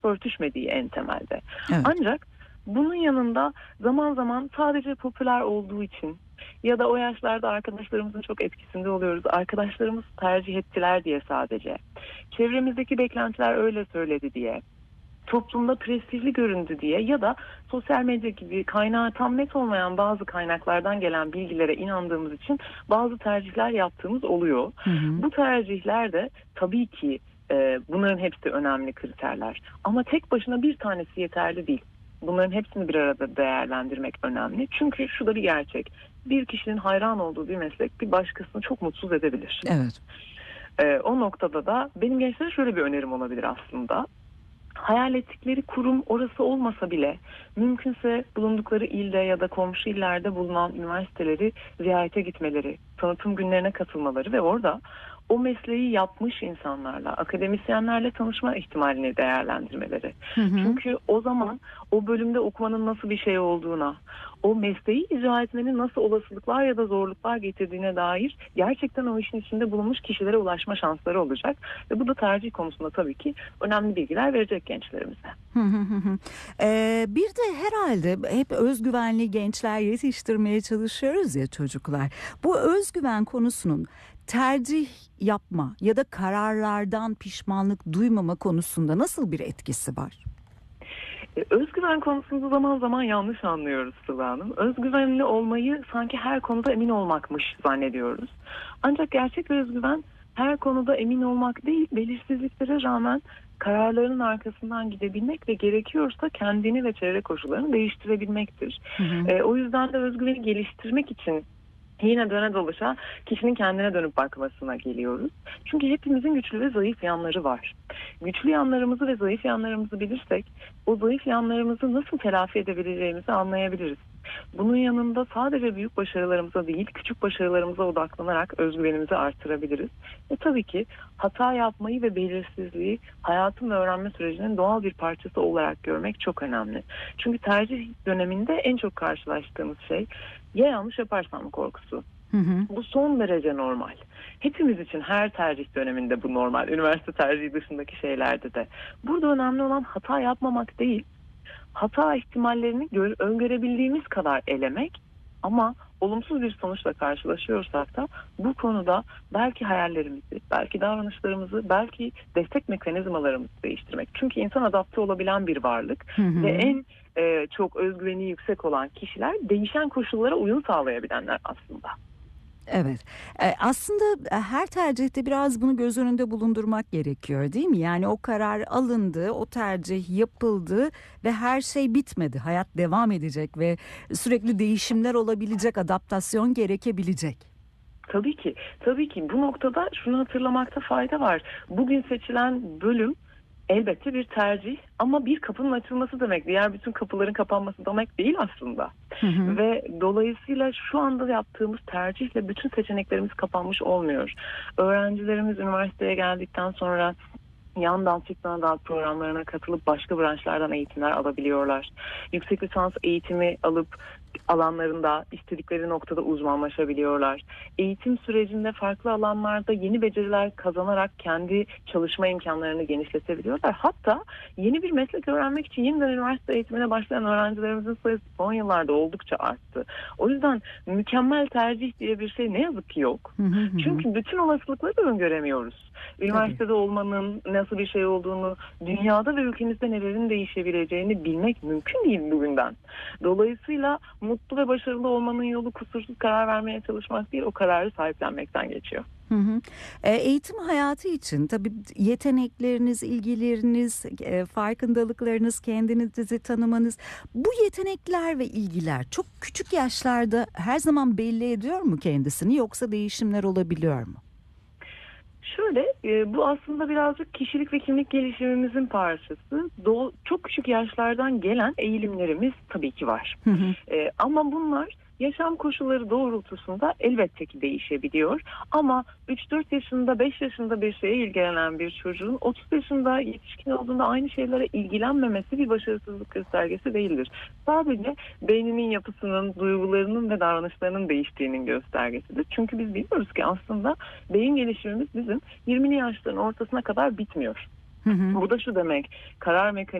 örtüşmediği en temelde. Evet. Ancak bunun yanında zaman zaman sadece popüler olduğu için ya da o yaşlarda arkadaşlarımızın çok etkisinde oluyoruz. Arkadaşlarımız tercih ettiler diye sadece. Çevremizdeki beklentiler öyle söyledi diye. Toplumda prestijli göründü diye ya da sosyal medya gibi kaynağı tam net olmayan bazı kaynaklardan gelen bilgilere inandığımız için bazı tercihler yaptığımız oluyor. Hı hı. Bu tercihler de tabii ki bunların hepsi önemli kriterler. Ama tek başına bir tanesi yeterli değil. Bunların hepsini bir arada değerlendirmek önemli. Çünkü şu da bir gerçek. Bir kişinin hayran olduğu bir meslek bir başkasını çok mutsuz edebilir. Evet. O noktada da benim gençlere şöyle bir önerim olabilir aslında. Hayal ettikleri kurum orası olmasa bile mümkünse bulundukları ilde ya da komşu illerde bulunan üniversiteleri ziyarete gitmeleri, tanıtım günlerine katılmaları ve orada o mesleği yapmış insanlarla, akademisyenlerle tanışma ihtimalini değerlendirmeleri. Hı hı. Çünkü o zaman o bölümde okumanın nasıl bir şey olduğuna, o mesleği icra etmenin nasıl olasılıklar ya da zorluklar getirdiğine dair gerçekten o işin içinde bulunmuş kişilere ulaşma şansları olacak. Ve bu da tercih konusunda tabii ki önemli bilgiler verecek gençlerimize. Hı hı hı hı. Bir de herhalde hep özgüvenli gençler yetiştirmeye çalışıyoruz ya çocuklar. Bu özgüven konusunun tercih yapma ya da kararlardan pişmanlık duymama konusunda nasıl bir etkisi var? Özgüven konusunda zaman zaman yanlış anlıyoruz Sıla Hanım. Özgüvenli olmayı sanki her konuda emin olmakmış zannediyoruz. Ancak gerçek özgüven her konuda emin olmak değil, belirsizliklere rağmen kararlarının arkasından gidebilmek ve gerekiyorsa kendini ve çevre koşullarını değiştirebilmektir. Hı hı. O yüzden de özgüveni geliştirmek için yine döne dolaşa kişinin kendine dönüp bakmasına geliyoruz. Çünkü hepimizin güçlü ve zayıf yanları var. Güçlü yanlarımızı ve zayıf yanlarımızı bilirsek o zayıf yanlarımızı nasıl telafi edebileceğimizi anlayabiliriz. Bunun yanında sadece büyük başarılarımıza değil, küçük başarılarımıza odaklanarak özgüvenimizi artırabiliriz. Ve tabii ki hata yapmayı ve belirsizliği hayatın ve öğrenme sürecinin doğal bir parçası olarak görmek çok önemli. Çünkü tercih döneminde en çok karşılaştığımız şey ya yanlış yaparsam korkusu. Hı hı. Bu son derece normal. Hepimiz için her tercih döneminde bu normal. Üniversite tercihi dışındaki şeylerde de. Burada önemli olan hata yapmamak değil, hata ihtimallerini öngörebildiğimiz kadar elemek ama olumsuz bir sonuçla karşılaşıyorsak da bu konuda belki hayallerimizi, belki davranışlarımızı, belki destek mekanizmalarımızı değiştirmek. Çünkü insan adapte olabilen bir varlık Hı hı. ve en çok özgüveni yüksek olan kişiler değişen koşullara uyum sağlayabilenler aslında. Evet. Aslında her tercihte biraz bunu göz önünde bulundurmak gerekiyor, değil mi? Yani o karar alındı, o tercih yapıldı ve her şey bitmedi. Hayat devam edecek ve sürekli değişimler olabilecek, adaptasyon gerekebilecek. Tabii ki, tabii ki bu noktada şunu hatırlamakta fayda var. Bugün seçilen bölüm elbette bir tercih ama bir kapının açılması demek. Diğer bütün kapıların kapanması demek değil aslında. Hı hı. Ve dolayısıyla şu anda yaptığımız tercihle bütün seçeneklerimiz kapanmış olmuyor. Öğrencilerimiz üniversiteye geldikten sonra yan dal, çift dal programlarına katılıp başka branşlardan eğitimler alabiliyorlar. Yüksek lisans eğitimi alıp alanlarında istedikleri noktada uzmanlaşabiliyorlar. Eğitim sürecinde farklı alanlarda yeni beceriler kazanarak kendi çalışma imkanlarını genişletebiliyorlar. Hatta yeni bir meslek öğrenmek için yeniden üniversite eğitimine başlayan öğrencilerimizin sayısı son yıllarda oldukça arttı. O yüzden mükemmel tercih diye bir şey ne yazık ki yok. Hı hı hı. Çünkü bütün olasılıkları öngöremiyoruz. Üniversitede olmanın nasıl bir şey olduğunu, dünyada ve ülkemizde nelerin değişebileceğini bilmek mümkün değil bugünden. Dolayısıyla mutlu ve başarılı olmanın yolu kusursuz karar vermeye çalışmak değil, o kararı sahiplenmekten geçiyor. Hı hı. Eğitim hayatı için tabii yetenekleriniz, ilgileriniz, farkındalıklarınız, kendinizi tanımanız, bu yetenekler ve ilgiler çok küçük yaşlarda her zaman belli ediyor mu kendisini, yoksa değişimler olabiliyor mu? Şöyle, bu aslında birazcık kişilik ve kimlik gelişimimizin parçası. Çok küçük yaşlardan gelen eğilimlerimiz tabii ki var. Hı hı. Ama bunlar yaşam koşulları doğrultusunda elbette ki değişebiliyor. Ama 3-4 yaşında, 5 yaşında bir şeye ilgilenen bir çocuğun 30 yaşında yetişkin olduğunda aynı şeylere ilgilenmemesi bir başarısızlık göstergesi değildir. Sadece beyninin yapısının, duygularının ve davranışlarının değiştiğinin göstergesidir. Çünkü biz biliyoruz ki aslında beyin gelişimimiz bizim 20'li yaşların ortasına kadar bitmiyor. Hı hı. Bu da şu demek, karar